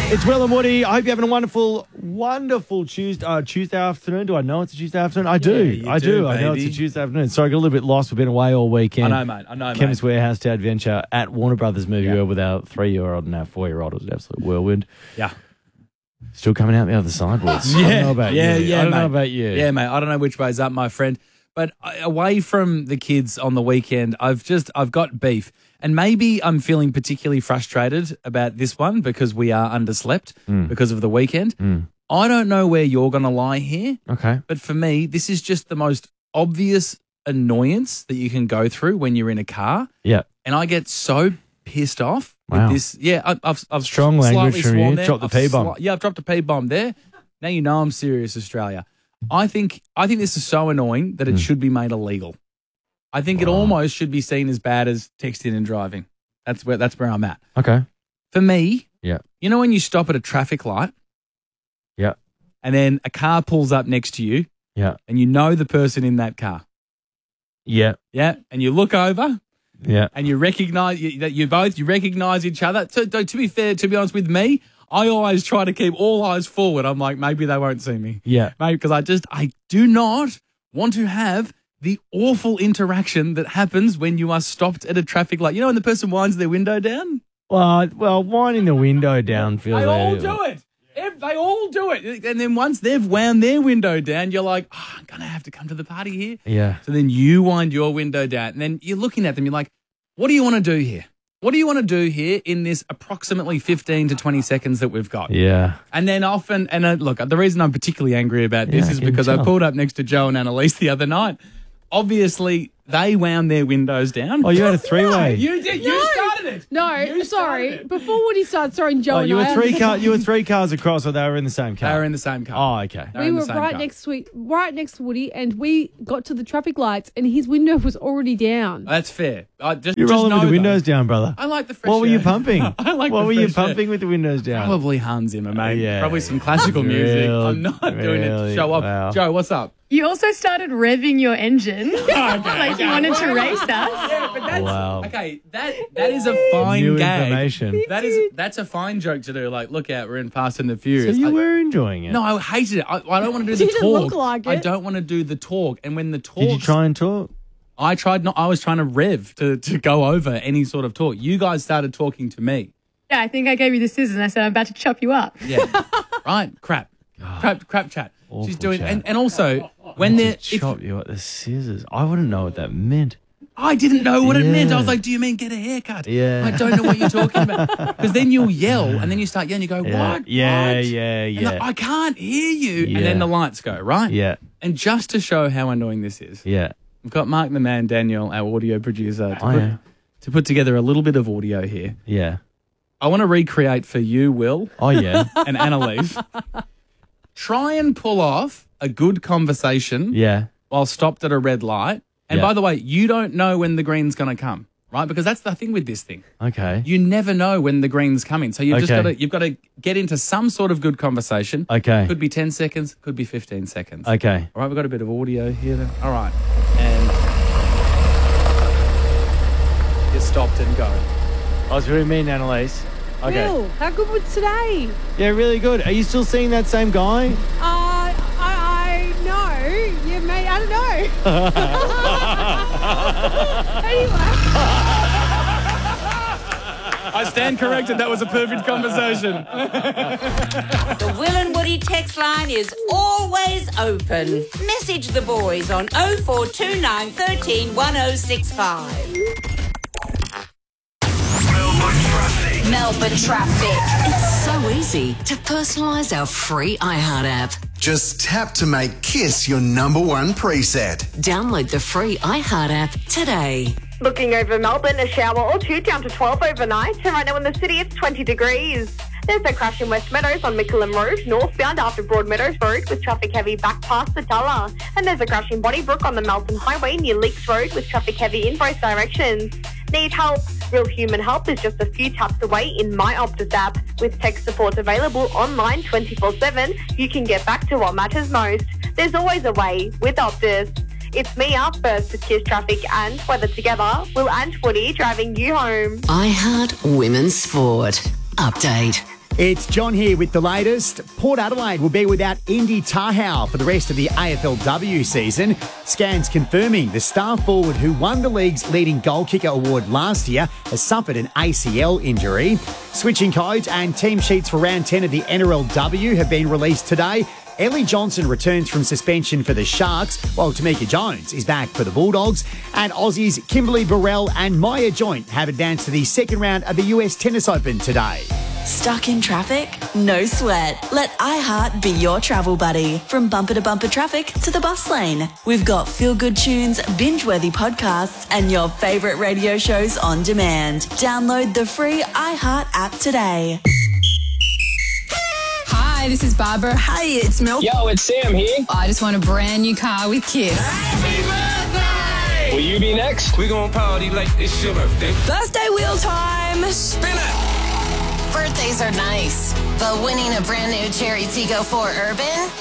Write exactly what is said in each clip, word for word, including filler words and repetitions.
It's Will and Woody. I hope you're having a wonderful, wonderful Tuesday, uh, Tuesday afternoon. Do I know it's a Tuesday afternoon? I do. Yeah, I do. do I know it's a baby. Tuesday afternoon. Sorry, I got a little bit lost. We've been away all weekend. I know, mate. I know, Chemist mate. Warehouse to Adventure at Warner Brothers Movie Yeah. World with our three-year-old and our four-year-old. It was an absolute whirlwind. Yeah. Still coming out the other side, Woods. I Yeah, don't know about yeah, you. yeah, I don't mate. know about you. Yeah, mate. I don't know which way's up, my friend. But uh, away from the kids on the weekend, I've just I've got beef, and maybe I'm feeling particularly frustrated about this one because we are underslept Mm. because of the weekend. Mm. I don't know where you're going to lie here, Okay. but for me, this is just the most obvious annoyance that you can go through when you're in a car, Yeah. and I get so pissed off Wow. with this. Yeah, I, I've I've Strong slightly language from sworn you. there. Drop the I've P-bomb. sli- yeah, I've dropped a P bomb there. Now you know I'm serious, Australia. I think I think this is so annoying that it Mm. should be made illegal. I think it Wow. almost should be seen as bad as texting and driving. That's where that's where I'm at. Okay. For me, Yeah. you know when you stop at a traffic light Yeah. and then a car pulls up next to you Yeah. and you know the person in that car. Yeah. Yeah, and you look over Yeah. and you recognize you, that you both you recognize each other. So, to, to be fair, to be honest with me, I always try to keep all eyes forward. I'm like, maybe they won't see me. Yeah. Maybe because I just I do not want to have the awful interaction that happens when you are stopped at a traffic light. You know when the person winds their window down? Well, well, winding the window down feels They all like- do it. Ev- They all do it. And then once they've wound their window down, you're like, oh, I'm going to have to come to the party here. Yeah. So then you wind your window down and then you're looking at them. You're like, what do you want to do here? What do you want to do here in this approximately fifteen to twenty seconds that we've got? Yeah. And then often, and uh, look, the reason I'm particularly angry about this Yeah, I is can because I tell. pulled up next to Joe and Annalise the other night. Obviously, they wound their windows down. Oh, you had a three-way. You did. You No. started it. No, You started sorry. it. Before Woody started throwing Joe Oh, and you were I three under- car. You were three cars across, or they were in the same They car. were in the same car. Oh, okay. They're We in the were same right car. next to it, right next to Woody, and we got to the traffic lights, and his window was already down. That's fair. I just, You're just rolling with know, the windows though, down, brother. I like the fresh What were you air. pumping? I like What the were you fresh air. pumping with the windows down? Probably Hans Zimmer, mate. Yeah. Probably some classical music. Real- I'm not doing it to really? show off. Wow. Joe, what's up? You also started revving your engine like you wanted to race us. Yeah, but that's Wow. okay. That that is a fine New gag. information. That is that's a fine joke to do. Like, look out, we're in Fast and the So Furious. you I- were enjoying it. no, I hated it. I, I don't want to do the Didn't talk. look like I it. don't want to do the talk. And when the talk, Did you try and talk? I tried not. I was trying to rev to to go over any sort of talk. You guys started talking to me. Yeah, I think I gave you the scissors and I said I'm about to chop you up. Yeah, right. Crap, crap, crap. Chat. Awful She's doing, chat. and, and also when they're. If, Chop you at the scissors. I wouldn't know what that meant. I didn't know what it meant. I was Yeah. like, "Do you mean get a haircut?" Yeah. I don't know what you're talking about. Because then you'll yell, and then you start yelling. You go, Yeah. "What? Yeah, What?" yeah, And yeah. I, I can't hear you. Yeah. And then the lights go right. Yeah, And just to show how annoying this is, yeah. we've got Mark the Man Daniel, our audio producer, to, Oh, put, yeah. to put together a little bit of audio here. Yeah. I want to recreate for you, Will, Oh, yeah. and Annalise. Try and pull off a good conversation yeah. while stopped at a red light. And Yeah. by the way, you don't know when the green's going to come, right? Because that's the thing with this thing. Okay. You never know when the green's coming. So you've just Okay. got to you've got to get into some sort of good conversation. Okay. Could be ten seconds, could be fifteen seconds. Okay. All right, we've got a bit of audio here. Then. All right. And you stopped and go. I was really mean, Annalise. Okay. Will, how good was today? Yeah, really good. Are you still seeing that same guy? Uh, I, I know. Yeah, mate, I don't know. Anyway. I stand corrected. That was a perfect conversation. The Will and Woody text line is always open. Message the boys on oh four two nine, one three, one oh six five. Melbourne Traffic. It's so easy to personalise our free iHeart app. Just tap to make KISS your number one preset. Download the free iHeart app today. Looking over Melbourne, a shower or two down to twelve overnight. And right now in the city, it's twenty degrees. There's a crash in West Meadows on Mickleham Road, northbound after Broadmeadows Road with traffic heavy back past the Tulla. And there's a crash in Bonnybrook on the Melton Highway near Leaks Road with traffic heavy in both directions. Need help? Real human help is just a few taps away in My Optus app. With tech support available online twenty-four seven, you can get back to what matters most. There's always a way with Optus. It's me up first with KISS Traffic and weather together. Will and Woody driving you home. iHeart Women's Sport. Update. It's John here with the latest. Port Adelaide will be without Indy Tahau for the rest of the A F L W season. Scans confirming the star forward who won the league's leading goal kicker award last year has suffered an A C L injury. Switching codes and team sheets for round ten of the N R L W have been released today. Ellie Johnson returns from suspension for the Sharks, while Tamika Jones is back for the Bulldogs. And Aussies Kimberly Burrell and Maya Joint have advanced to the second round of the U S Tennis Open today. Stuck in traffic? No sweat. Let iHeart be your travel buddy. From bumper to bumper traffic to the bus lane. We've got feel-good tunes, binge-worthy podcasts, and your favourite radio shows on demand. Download the free iHeart app today. Hi, this is Barbara. Hey, it's Mel. Yo, it's Sam here. I just want a brand new car with Kiss. Happy birthday! Will you be next? We're gonna party like it's your birthday. Birthday wheel time. Spin it! Birthdays are nice, but winning a brand new Cherry Tiggo four Urban?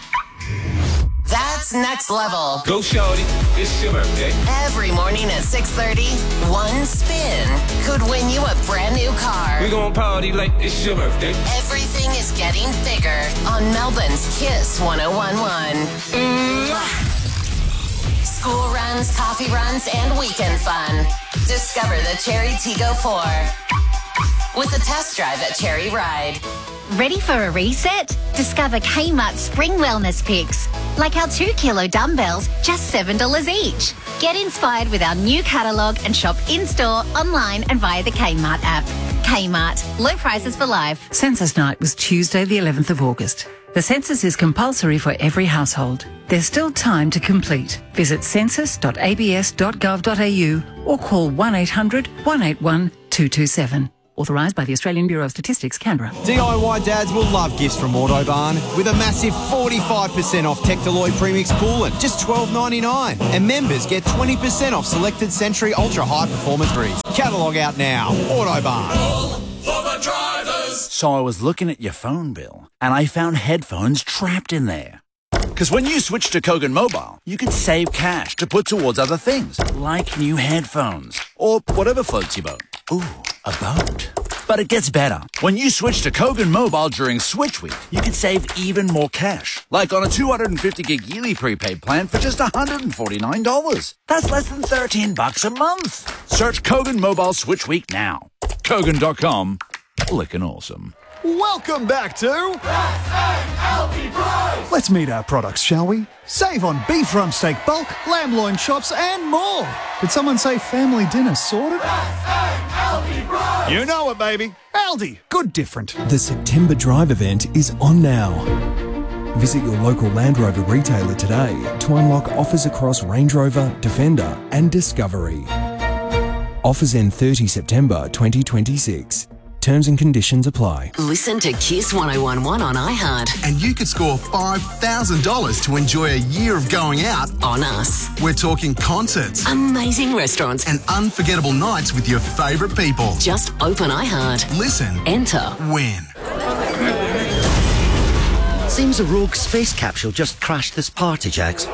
That's next level. Go shorty, it's your birthday. Every morning at six thirty, one spin could win you a brand new car. We're gonna party like it's your birthday. Everything is getting bigger on Melbourne's Kiss one oh one point one. Mm. School runs, coffee runs, and weekend fun. Discover the Cherry Tiggo four with a test drive at Cherry Ride. Ready for a reset? Discover Kmart Spring Wellness Picks. Like our two kilo dumbbells, just seven dollars each. Get inspired with our new catalogue and shop in-store, online and via the Kmart app. Kmart. Low prices for life. Census night was Tuesday the eleventh of August. The census is compulsory for every household. There's still time to complete. Visit census dot a b s dot gov dot a u or call one eight hundred, one eight one, two two seven. Authorised by the Australian Bureau of Statistics, Canberra. D I Y dads will love gifts from Autobarn with a massive forty-five percent off Tectaloid Premix coolant, just twelve ninety-nine. And members get twenty percent off selected Century Ultra High Performance breeds. Catalogue out now. Autobarn. All for the drivers. So I was looking at your phone bill and I found headphones trapped in there. Because when you switch to Kogan Mobile, you can save cash to put towards other things, like new headphones or whatever floats your boat. Ooh, a boat. But it gets better. When you switch to Kogan Mobile during Switch Week, you can save even more cash. Like on a two hundred fifty gig yearly prepaid plan for just one hundred forty-nine dollars. That's less than thirteen bucks a month. Search Kogan Mobile Switch Week now. Kogan dot com. Lickin' awesome. Welcome back to Let's meet our products, shall we? Save on beef rump steak bulk, lamb loin chops, and more. Did someone say family dinner sorted? You know it, baby. Aldi, good different. The September Drive event is on now. Visit your local Land Rover retailer today to unlock offers across Range Rover, Defender, and Discovery. Offers end thirtieth September twenty twenty-six. Terms and conditions apply. Listen to Kiss one oh one point one on iHeart. And you could score five thousand dollars to enjoy a year of going out on us. We're talking concerts, amazing restaurants, and unforgettable nights with your favourite people. Just open iHeart. Listen. Enter. Win. Seems a rogue space capsule just crashed this party, Jax.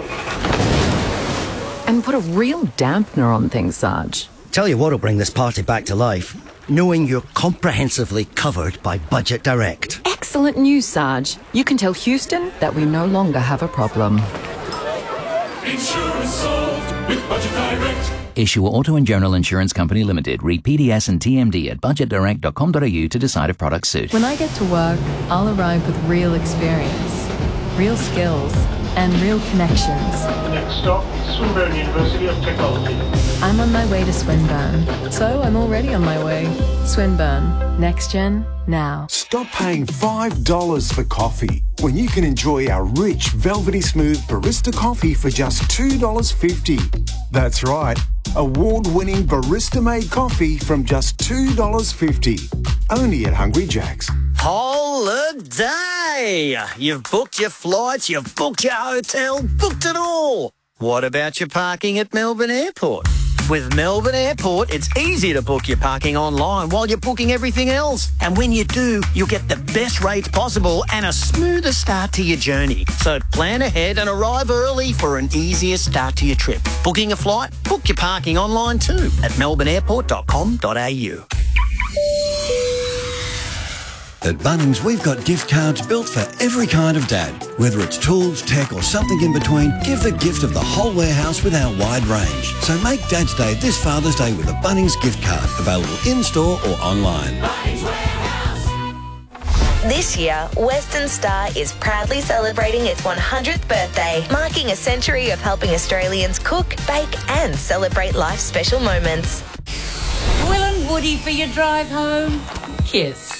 And put a real dampener on things, Sarge. Tell you what'll bring this party back to life. Knowing you're comprehensively covered by Budget Direct. Excellent news, Sarge. You can tell Houston that we no longer have a problem. Insurance solved with Budget Direct. Issue Auto and General Insurance Company Limited. Read P D S and T M D at budget direct dot com dot a u to decide if products suit. When I get to work, I'll arrive with real experience, real skills, and real connections. Next stop, Swinburne University of Technology. I'm on my way to Swinburne, so I'm already on my way. Swinburne, next gen, now. Stop paying five dollars for coffee when you can enjoy our rich, velvety smooth barista coffee for just two dollars fifty. That's right, award-winning barista-made coffee from just two dollars fifty. Only at Hungry Jack's. Holiday! You've booked your flights, you've booked your hotel, booked it all. What about your parking at Melbourne Airport? With Melbourne Airport, it's easy to book your parking online while you're booking everything else. And when you do, you'll get the best rates possible and a smoother start to your journey. So plan ahead and arrive early for an easier start to your trip. Booking a flight? Book your parking online too at melbourne airport dot com dot a u. At Bunnings, we've got gift cards built for every kind of dad. Whether it's tools, tech or something in between, give the gift of the whole warehouse with our wide range. So make Dad's Day this Father's Day with a Bunnings gift card, available in-store or online. This year, Western Star is proudly celebrating its one hundredth birthday, marking a century of helping Australians cook, bake and celebrate life's special moments. Will and Woody for your drive home. Kiss.